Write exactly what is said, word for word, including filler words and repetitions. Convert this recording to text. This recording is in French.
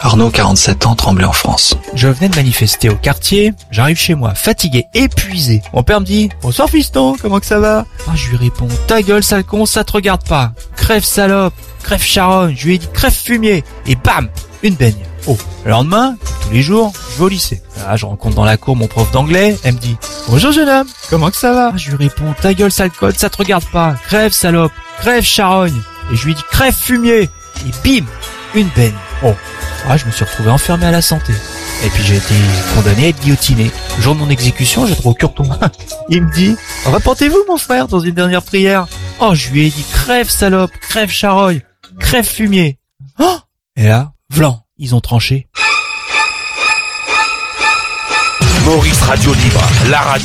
Arnaud, quarante-sept ans, Tremblay en France. Je venais de manifester au quartier, j'arrive chez moi, fatigué, épuisé. Mon père me dit « Bonsoir fiston, comment que ça va ?» Ah, je lui réponds « Ta gueule sale con, ça te regarde pas. Crève salope, crève charogne. » Je lui ai dit « Crève fumier !» Et bam, une baigne. Oh, le lendemain, tous les jours, je vais au lycée. Là, je rencontre dans la cour mon prof d'anglais, elle me dit « Bonjour jeune homme, comment que ça va ?» Ah, je lui réponds « Ta gueule sale code, ça te regarde pas. Crève salope, crève charogne. » Et je lui ai dit « Crève fumier !» Et bim, une baigne. Oh, ah, je me suis retrouvé enfermé à la santé. Et puis j'ai été condamné à être guillotiné. Le jour de mon exécution, j'ai droit au cureton. Il me dit « Reportez-vous mon frère dans une dernière prière. » Oh, je lui ai dit « Crève salope, crève charogne, crève fumier. » Oh, et là, vlan, ils ont tranché. Maurice Radio Libre, la radio.